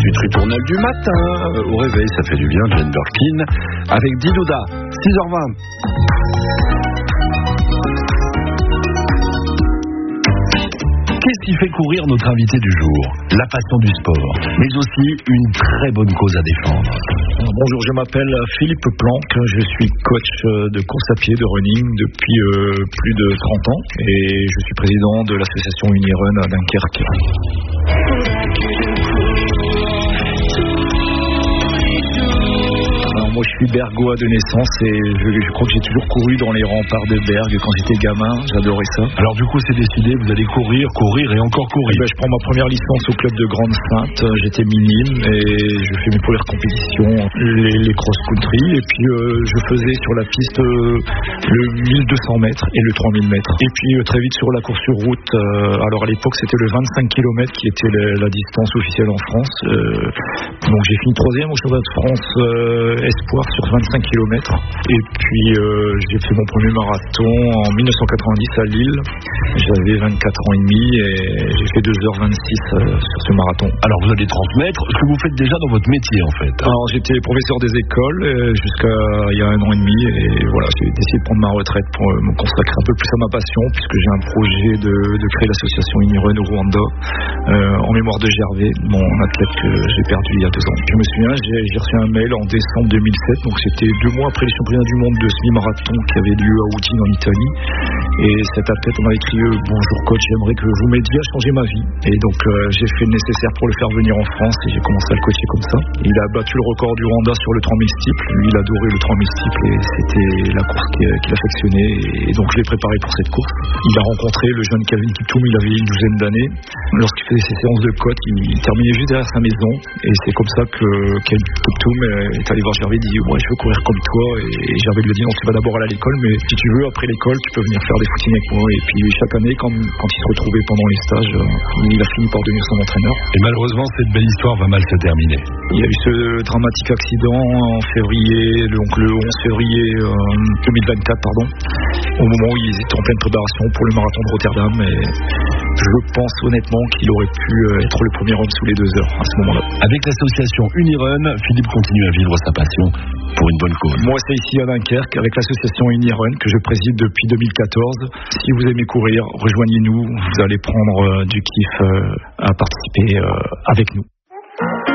du tritournal du matin. Au réveil, ça fait du bien, Jane Birkin, avec Didouda, 6h20. Qu'est-ce qui fait courir notre invité du jour? La passion du sport, mais aussi une très bonne cause à défendre. Bonjour, je m'appelle Philippe Planck, je suis coach de course à pied, de running depuis plus de 30 ans et je suis président de l'association Unirun à Dunkerque. Moi je suis bergois de naissance et je crois que j'ai toujours couru dans les remparts de Bergue quand j'étais gamin, j'adorais ça. Alors du coup c'est décidé, vous allez courir et encore courir. Je prends ma première licence au club de Grande-Sainte, j'étais minime et je fais mes premières compétitions, les cross-country et puis je faisais sur la piste le 1200 mètres et le 3000 mètres. Et puis très vite sur la course sur route, alors à l'époque c'était le 25 km qui était la distance officielle en France. Donc j'ai fini 3e au championnat de France espoir sur 25 km et puis j'ai fait mon premier marathon en 1990 à Lille. J'avais 24 ans et demi et j'ai fait 2h26 sur ce marathon. Alors vous allez transmettre ce que vous faites déjà dans votre métier en fait. Alors j'étais professeur des écoles jusqu'à il y a 1 an et demi et voilà, j'ai décidé de prendre ma retraite pour me consacrer un peu plus à ma passion puisque j'ai un projet de créer l'association Unirun au Rwanda en mémoire de Gervais, mon athlète que j'ai perdu il y a 2 ans. Je me souviens, j'ai reçu un mail en décembre 2007, donc c'était 2 mois après les championnats du monde de semi-marathon qui avaient lieu à Udine en Italie. Et cet athlète m'a écrit bonjour coach, j'aimerais que vous m'aidiez à changer ma vie. Et donc j'ai fait le nécessaire pour le faire venir en France et j'ai commencé à le coacher comme ça. Il a battu le record du Rwanda sur le 3000 steeple. Lui, il adorait le 3000 steeple et c'était la course qu'il affectionnait. Et donc je l'ai préparé pour cette course. Il a rencontré le jeune Kevin Kiptoum, il avait une 12aine d'années. Lorsqu'il faisait ses séances de côte, il terminait juste derrière sa maison. Et c'est comme ça que Kevin Kiptoum est allé voir Gervais et dit ouais, je veux courir comme toi. Et Gervais lui a dit non, tu vas d'abord aller à l'école, mais si tu veux, après l'école, tu peux venir faire des footings avec moi. Et puis chaque année, quand il se retrouvait pendant les stages, il a fini par devenir son entraîneur. Et malheureusement, cette belle histoire va mal se terminer. Il y a eu ce dramatique accident en février, donc le 11 février 2024, au moment où ils étaient en pleine préparation pour le marathon de Rotterdam. Et je pense honnêtement qu'il aurait pu être le premier homme sous les 2 heures à ce moment-là. Avec l'association Unirun, Philippe continue à vivre sa passion pour une bonne cause. Moi, c'est ici à Dunkerque, avec l'association Unirun, que je préside depuis 2014. Si vous aimez courir, rejoignez-nous. Vous allez prendre du kiff à participer avec nous.